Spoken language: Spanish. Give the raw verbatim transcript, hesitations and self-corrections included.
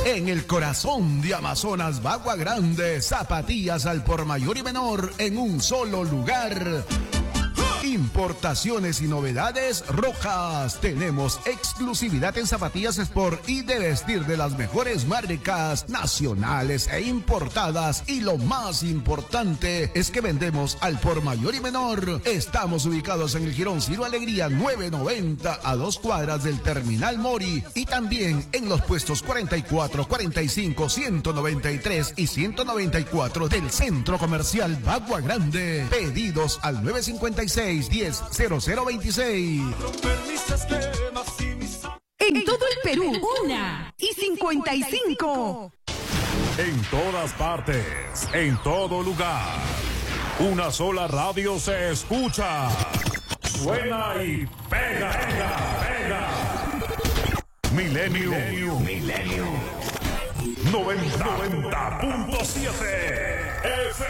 En el corazón de Amazonas, Bagua Grande, zapatillas al por mayor y menor en un solo lugar. Importaciones y novedades Rojas. Tenemos exclusividad en zapatillas Sport y de vestir de las mejores marcas nacionales e importadas. Y lo más importante es que vendemos al por mayor y menor. Estamos ubicados en el Jirón Ciro Alegría nueve noventa a dos cuadras del Terminal Mori. Y también en los puestos cuarenta y cuatro, cuarenta y cinco, ciento noventa y tres y ciento noventa y cuatro del Centro Comercial Bagua Grande. Pedidos al nueve cinco seis, diez, cero cero veintiséis. En todo el Perú, una y cincuenta y cinco. En todas partes, en todo lugar. Una sola radio se escucha. Suena y pega, pega, pega. Milenio. Milenio. Milenio. noventa punto siete.